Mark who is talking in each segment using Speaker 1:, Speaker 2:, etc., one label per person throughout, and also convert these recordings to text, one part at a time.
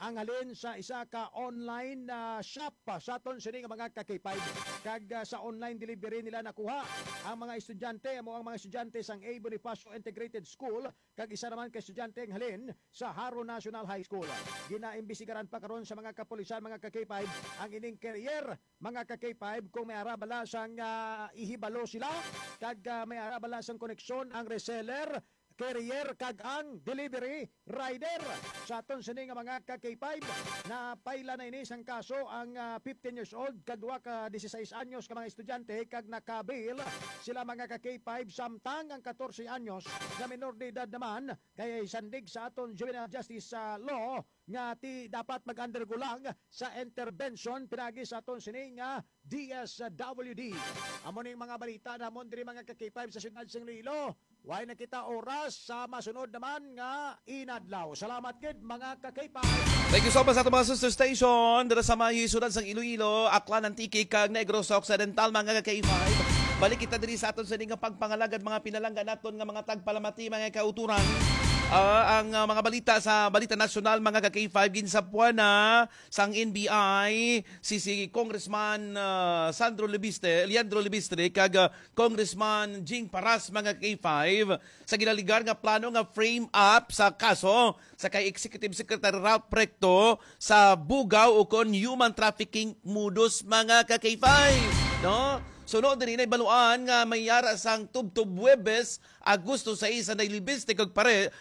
Speaker 1: ang halin sa isa ka online shop sa aton sini nga mga ka-K5 kag sa online delivery nila nakuha ang mga estudyante amo ang mga estudyante sang A. Bonifacio Integrated School kag isa naman ka estudyante ang halin sa Haro National High School. Ginaimbestigaran pa karon sa mga kapulisan mga ka-K5 ang ining career mga ka-K5 kung may arabala sang ihibalo sila kag may arabala sang koneksyon ang reseller carrier kag ang delivery rider. Sa aton sini nga mga ka-K5 na paila na ini sang kaso ang 15 years old kag duha ka 16 anyos ka mga estudyante kag nakabil sila mga ka-K5 samtang ang 14 anyos na minor de edad naman kay sandig sa aton juvenile justice law nga dapat mag-undergo lang sa intervention pinagi sa aton sini nga DSWD. Amo ning mga balita namon diri mga ka-K5 sa siyudad sang Iloilo. Way nakita oras sa masunod naman nga inadlaw. Salamat gid mga ka-K5.
Speaker 2: Thank you so much sa mga sister station. Dara sa mga siyudad sang Iloilo, Aklan, Antique, kag Negros Occidental mga ka-K5. Balik kita diri sa aton sa nga pagpangalagad mga pinalangga naton nga mga tagpalamati mga kauturan. Ang mga balita sa Balita Nasyonal mga ka-K5 ginsapuan na sang NBI si Congressman Leandro Lebistre kag Congressman Jing Paras mga K5 sa ginaligar nga plano nga frame up sa kaso sa kay Executive Secretary Ralph Recto sa bugaw o kon human trafficking modus mga ka-K5 no. Sunod din inay baluan nga may yara sang tubtub Huwebes, Agosto 6 na ilibiste kag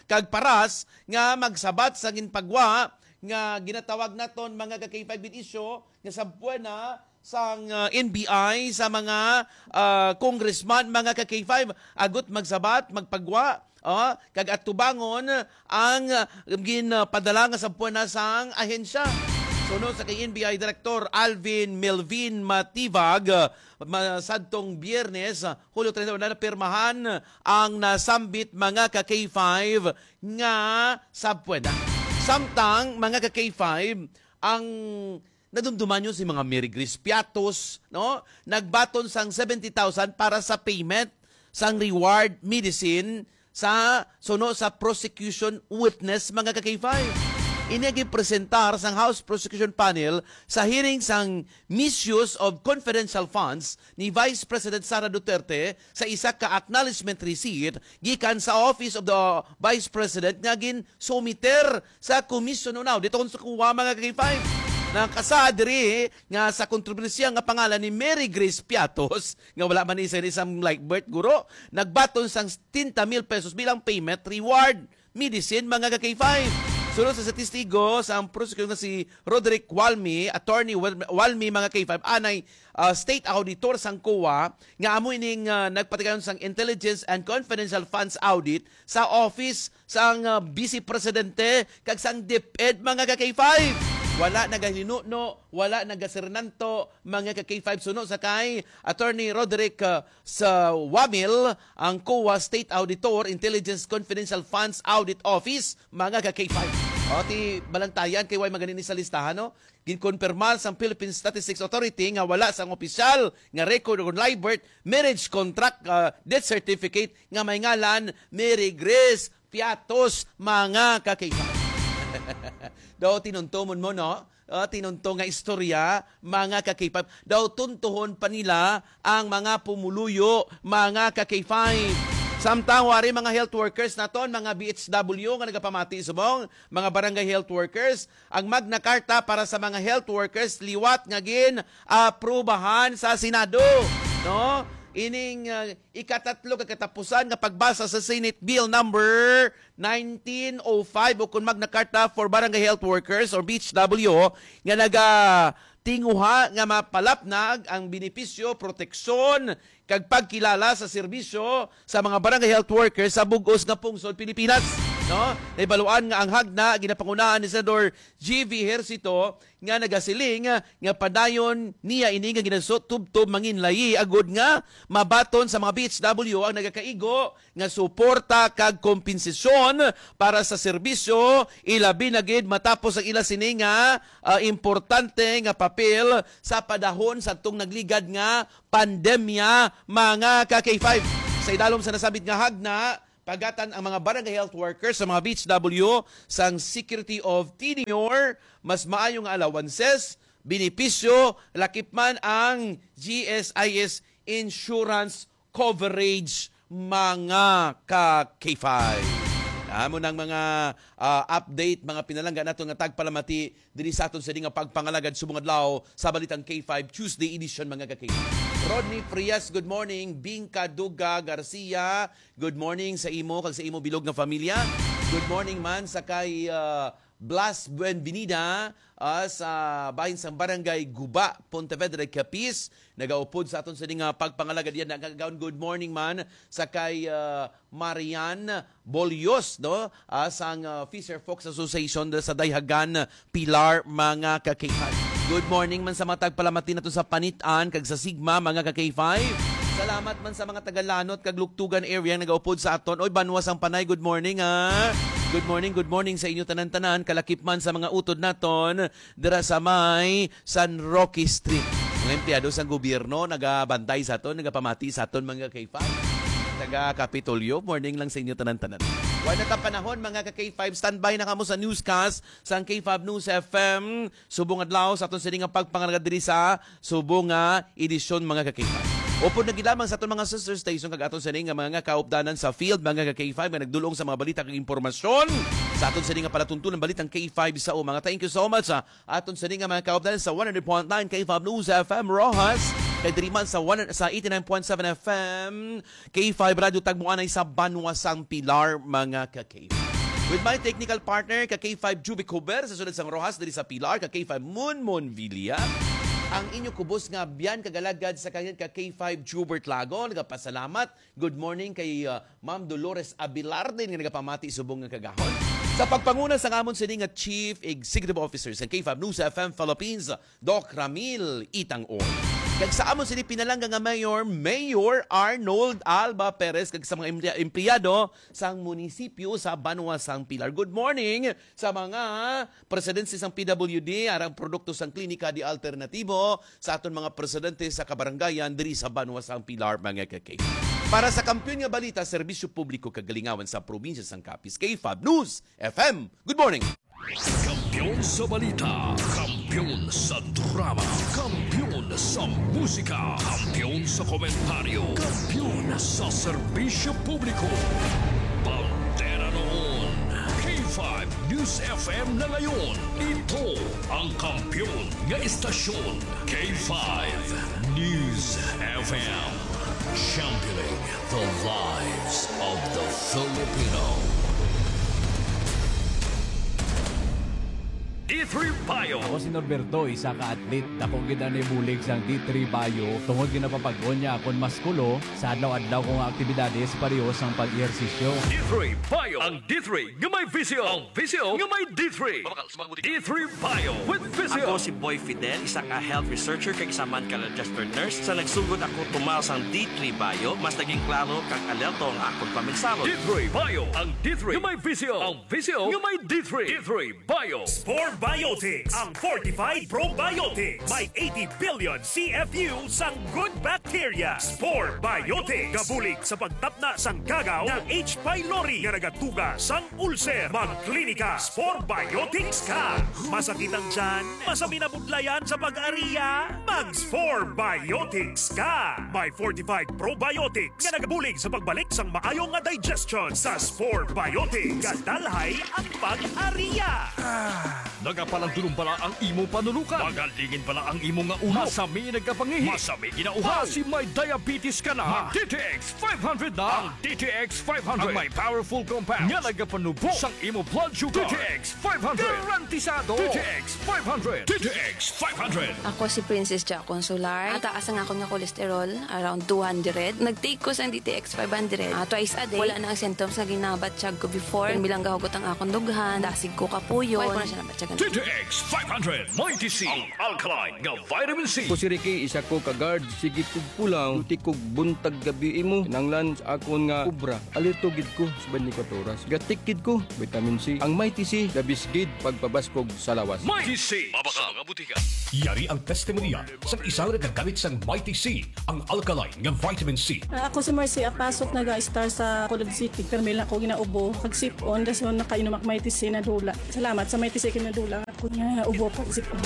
Speaker 2: paras nga magsabat sa ginpagwa nga ginatawag naton mga ka-K5 issue nga sabuan na sang NBI sa mga congressman mga ka-K5 agot magsabat magpagwa kag atubangon ang ginpadala nga sabuan na sang ahensya. Sunod sa kay NBI Director Alvin Melvin Matibag, sadtong Biyernes, Hulyo 31 na pirmahan ang nasambit mga ka-K5 nga sabwena. Samtang mga ka-K5 ang nadumduman nyo si mga Mary Grace Piatos, no? Nagbaton sang 70,000 para sa payment sang reward medicine sa prosecution witness mga ka-K5. Inagi presentar sang House Prosecution Panel sa hearing sang misuse of confidential funds ni Vice President Sara Duterte sa isa ka acknowledgement receipt gikan sa Office of the Vice President nga gin sumiter sa Commission Unaw. Dito kung sa kuha mga K5 na kasadri nga sa kontrobersiya nga pangalan ni Mary Grace Piatos nga wala man isa isang like birth guro nagbaton sang 10,000 pesos bilang payment reward medicine mga K5. Sunod sa testigo sa ang prosecutor na si Roderick Walmi, attorney Walmi mga K5, anay state auditor sang COA, nga amo ining nagpatigayon sang Intelligence and Confidential Funds Audit sa office sang Vice Presidente kag sang DepEd mga K5. Wala nagahinuno, wala nagasernanto mga ka-K5 suno sa kay Attorney Roderick sa Wamil, ang COA State Auditor, Intelligence Confidential Funds Audit Office, mga ka-K5. O, ti balantayan kay way maganin sa listahan, no? Ginkonfirma sa Philippine Statistics Authority nga wala sang opisyal nga record on live birth, marriage contract, death certificate nga may ngalan Mary Grace Piatos, mga ka-K5. Daw tinuntumon mo, no? Tinunto nga istorya, mga ka-K5. Daw tuntuhon pa nila ang mga pumuluyo, mga ka-K5. Samtang wari mga health workers naton, mga BHW nga nagapamati subong, mga barangay health workers, ang Magna Carta para sa mga health workers liwat nga gin aprubahan sa Senado, no? Ining ikatatlo katapusan nga pagbasa sa Senate Bill number 1905 o kung Magna Carta for Barangay Health Workers or BHW nga tinguha nga mapalapnag ang benepisyo, proteksyon kag pagkilala sa serbisyo sa mga barangay health workers sa bugos nga pungsod Pilipinas, no? Naibaluan nga ang hagna ginapangunahan ni Senador G.V. Hercito nga nagasiling nga padayon niya ini nga ginasot tubtob manginlayi agud nga mabaton sa mga BHW ang nagakaigo nga suporta kag kompensasyon para sa serbisyo ilabi na gid matapos ang ila sini nga importante nga papel sa padahon sa tung nagligad nga pandemya mga ka-K5. Sa idalom sa nasabit nga hagna, pagatan ang mga barangay health workers sa mga BHW sang security of tenure, mas maayong allowances, benepisyo, lakip man ang GSIS insurance coverage mga ka-K5. Amo ng mga update, mga pinalangga nato nga tagpalamati diri sa aton sa nga pagpangalagad subong adlaw sa Balitang K5 Tuesday edition mga ka-K5. Rodney Frias, good morning. Bingka Duga Garcia, good morning sa imo kag sa imo bilog nga pamilya. Good morning man sa kay Blas Buenvenida sa bahin sa Barangay Guba, Pontevedra, Capiz. Nagaupod sa aton sa nga pagpangalagad yan. Nagagawin good morning man sa kay Marian Bolyos, no? Sang Fisher Folks Association sa Dayhagan, Pilar, mga ka-K5. Good morning man sa mga tagpalamati nato sa Panitan kag sa Sigma, mga ka-K5. Salamat man sa mga Tagalanot kag Luktugan area nagaupod sa aton. Oy, Banwas ang Panay, good morning good morning sa inyo tanan-tanan. Kalakip man sa mga utod naton dira sa may San Roque Street. Mga empleyado sa gobyerno nagabantay sa aton, nagapamati sa aton mga K5. Taga Kapitolyo, morning lang sa inyo tanan-tanan. Wala na panahon mga ka-K5, standby na kamo sa newscast sa K5 News FM. Subong adlaw sa aton sa nga pagpangalagad diri sa subong nga edisyon mga ka-K5. Upod na gilamang sa aton mga sister station kag aton sa nga mga kaupdanan sa field mga ka-K5 nga nagdulong sa mga balita kag impormasyon sa aton sa nga palatuntunan balitang K5 sa mga thank you so much sa aton sa nga mga kaupdanan sa 100.9 K5 News FM Rojas kay diri man sa 89.7 FM K5 Radio Tagmuanay sa Banwasang Pilar mga ka-K5. With my technical partner ka-K5 Juby Cober sa sulod sang Rojas diri sa Pilar, ka-K5 Moon Villa. Ang inyo kubos nga biyan kagalagad sa kanyang ka-K5 Jubert Lago. Nagapasalamat. Good morning kay Ma'am Dolores Abilarde nga nagapamati subong nga kagahon. Sa pagpanguna sa ngamon sini nga Chief Executive Officer sa K5 News FM Philippines, Doc Ramil Itang-Oy. Kag sa amon sini pinalangga nga Mayor Arnold Alba Perez kag sa mga empleyado sa munisipyo sa Banwasang Pilar. Good morning sa mga presidente sang PWD arang produkto sang Klinika di Alternatibo sa aton mga presidente sa kabarangayan diri sa Banwasang Pilar mga ka-K. Para sa kampiyon nga balita, serbisyo publiko kagalingawan sa probinsya sang Capiz, K5 News FM. Good morning.
Speaker 3: Kampiyon sa balita, kampiyon sa drama, kampiyon sa musika, kampiyon sa komentaryo, kampiyon sa serbisyo publiko. Pantera noon, K5 News FM na ngayon. Ito ang kampiyon nga istasyon, K5 News FM. Championing the lives of the Filipino. D3 Bio.
Speaker 4: Ako si Norberto, isa ka atlet. Dako gid ani bulig sang D3 Bio. Tungod ginapapag-on niya akon maskulo sa adlaw-adlaw kong aktibidades pareho sang pag-ehersisyo.
Speaker 3: D3 Bio. Ang D3 nga may visyo. Ang visyo nga may D3. D3 Bio with visyo.
Speaker 5: Ako si Boy Fidel, isa ka health researcher kay kasaman ka registered nurse. Sa nagsugod ako tumal sang D3 Bio, mas naging klaro kag alerto ang akong paminsaro.
Speaker 3: D3 Bio. Ang D3 nga may visyo. Ang visyo nga may D3. D3 Bio.
Speaker 6: Spore Biotics, ang Fortified Probiotics. May 80 billion CFU sang good bacteria. Spore Biotics. Gabulig sa pagtapna sang gagaw ng H. pylori nga nagatuga sang ulcer. Magklinika Spore Biotics ka. Masakit ang tiyan, masami na budlayan sa pag-ariya. Mag-Spore Biotics ka. May Fortified Probiotics nga nagabulig sa pagbalik sang maayong nga digestion. Sa Spore Biotics, kadalhay ang pag-ariya.
Speaker 3: Nagapalang tulong pala ang imo panulukan. Magalingin pala ang imo nga ulo. Masami nagkapangihi. Masami ginauhaw. Si may diabetes ka na. DTX 500 na. Ang DTX 500. Ang may powerful compounds. Nga nagapanubok sang imo blood sugar. DTX 500. Garantisado. DTX 500. DTX 500.
Speaker 7: Ako si Princess Ja Consular. Ataas ang ako nga kolesterol, around 200. Nag-take ko sa DTX 500. Twice a day. Wala na ang symptoms na ginabatsyag ko before. Kung bilang gahugot ang akong dughan, dasig ko kapuyo. Wala ko na siya nabatsyag
Speaker 3: DTX 500 Mighty C, ang alkaline nga vitamin C.
Speaker 8: Ko si Ricky, isa ko ka-guard. Sige kog pulang, luti kog buntag gabi imo. Kinanglan sa akon nga kubra. Alerto gid ko sa 24 oras. Gatikid ko, vitamin C. Ang Mighty C, labis gid pagpabaskog sa lawas.
Speaker 3: Mighty C, mabaka mga butika.
Speaker 9: Yari ang testimonya sa isang nagagamit sang Mighty C, ang alkaline nga vitamin C.
Speaker 10: Ako si Marcy, pasok nag-star sa Colod City. Permila ako ginaubo. Pag-sip-on, daso nakainom ak Mighty C na dula. Salamat sa Mighty C kinadula. Ako niya ubo pag-sip-on.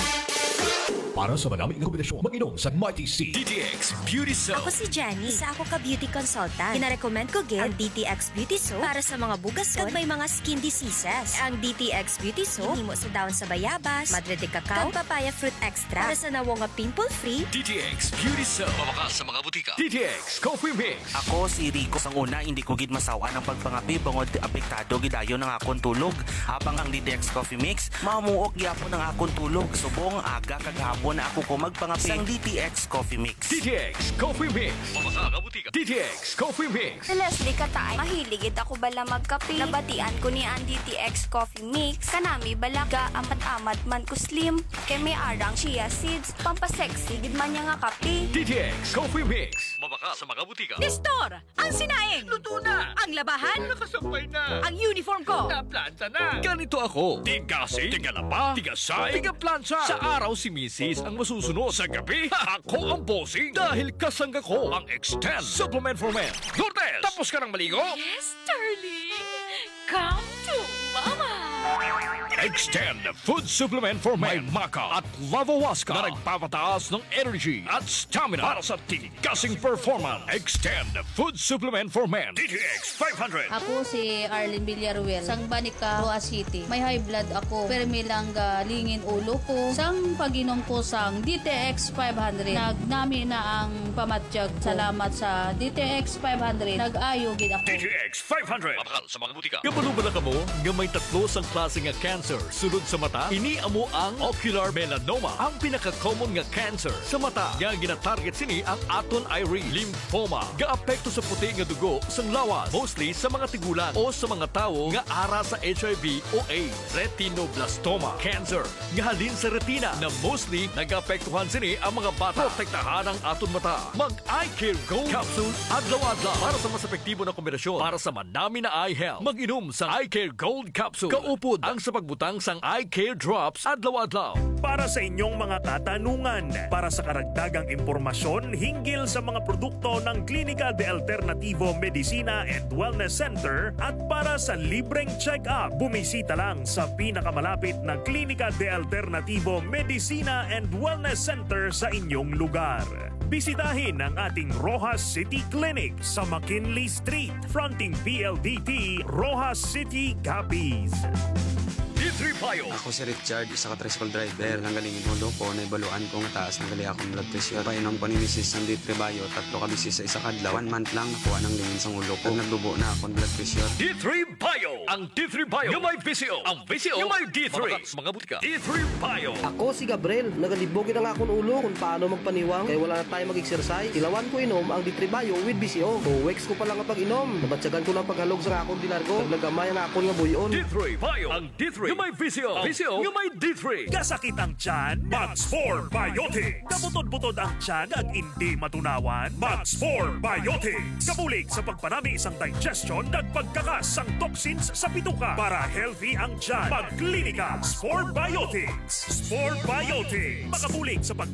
Speaker 9: Para sa maraming kombinasyon, mag-inom sa Mighty C.
Speaker 3: DTX Beauty Soap.
Speaker 11: Ako si Jenny. Isa ako ka beauty consultant. Gina-recommend ko gid ang DTX Beauty Soap para sa mga bugason kag may mga skin diseases. Ang DTX Beauty Soap himo sa dahon sa bayabas, madre de cacao, kag papaya fruit extra para sa nawo nga pimple-free.
Speaker 3: DTX Beauty Soap. Mabaka sa mga butika. DTX Coffee Mix.
Speaker 5: Ako si Rico. Sang una, hindi ko gid masawa ng pagpangapi bangod apektado gidayo ng akong tulog. Habang ang DTX Coffee Mix, mamuok gyapon ng akong tulog. Subong aga kag hapon na ako ko magpangapi sang DTX Coffee Mix.
Speaker 3: DTX Coffee Mix. Mabaka mga butika. DTX Coffee Mix.
Speaker 11: Si Leslie Katay, mahilig ako bala magkape. Nabatian ko ni ang DTX Coffee Mix. Kanami balaga amat-amat man ko slim. Kay may arang chia seeds. Pampasexy gid man niya nga kape.
Speaker 3: DTX Coffee Mix. Mabaka sa mga butika.
Speaker 12: Nestor, ang sinaing.
Speaker 3: Luto na.
Speaker 12: Ang labahan.
Speaker 3: Nakasampay na.
Speaker 12: Ang uniform ko.
Speaker 3: Naplanta na. Ganito ako. Tigasi, tigalapa, tigasay, tigaplansya. Sa araw si Mrs. ang masusunod. Sa gabi, ako ang bossing. Dahil kasangga ko ang Extend Supplement for Men. Lourdes, tapos ka ng maligo?
Speaker 12: Yes, darling. Come to mama.
Speaker 3: Extend Food Supplement for Men. May Maca at Lavawaska na nagpapataas ng energy at stamina para sa tigasing performance. Extend Food Supplement for Men. DTX 500.
Speaker 13: Ako si Arlene Villaruel, sang Banica, Roa City. May high blood ako, pero may lang lingin ulo ko. Sang pag-inom ko sang DTX 500, nagnami na ang pamatsyag. Salamat sa DTX 500, nag-ayo gid ako.
Speaker 3: DTX 500. Mabakal sa mga butika. Kapaluban na kamo nga may tatlo sang klase nga cancer sunod sa mata. Ini amo ang ocular melanoma, ang pinaka-common nga cancer sa mata. Nga gina-target sini ang aton iris. Lymphoma, gaapekto sa puti nga dugo sang lawas, mostly sa mga tigulan o sa mga tawo nga ara sa HIV o AIDS. Retinoblastoma, cancer nga halin sa retina na mostly nag-apektuhan sini ang mga bata. Protektahan ang aton mata. Mag-Eye Care Gold Capsule adlaw-adlaw para sa mas epektibo na kombinasyon para sa manami na eye health. Mag-inom sa Eye Care Gold Capsule. Kaupod ang sa pagbutang sang Eye Care Drops adlaw-adlaw.
Speaker 6: Para sa inyong mga katanungan, para sa karagdagang impormasyon hinggil sa mga produkto ng Clínica de Alternativo Medicina and Wellness Center at para sa libreng check-up, bumisita lang sa pinakamalapit na Clínica de Alternativo Medicina and Wellness Center sa inyong lugar. Bisitahin ang ating Rojas City Clinic sa McKinley Street, fronting PLDT, Rojas City, Capiz.
Speaker 3: D3 Bio.
Speaker 14: Ako si Richard, isa ka tricycle driver. Nanggalingin ulo ko, naibaluan ko nga taas ng gali akong blood pressure. Painom ko ni Mrs. ng D3 Bio, 3 ka bisis sa isa kadlaw. 1 month lang nakuha ng lingin sa ulo ko. Nagdubo na akong blood pressure.
Speaker 3: D3 Bio. Ang D3 Bio yung may VCO. Ang VCO yung may D3. Mga butika. D3 Bio.
Speaker 15: Ako si Gabriel. Nagalibogin ang akong ulo kung paano magpaniwang. Kaya wala na tayo mag-exercise. Ilawan ko inom ang D3 Bio with VCO. 2 weeks ko pa lang ang pag-inom. Nabatsagan ko ng paghalog sa akong dinargo. Naglagamay ang akong nga buyon.
Speaker 3: D3 Bio. Ang D3 yung may VCO. VCO yung may D3.
Speaker 6: Kasakit ang tiyan? Max 4 Biotics. Kabutod-butod ang tiyan at hindi matunawan? Max 4 Biotics. Kabulig sa pagpanami isang digestion at pagkakas ang toxins sa bituka. Para healthy ang tiyan, mag-Clinica Sport Biotics. Sport Biotics. Makabulig sa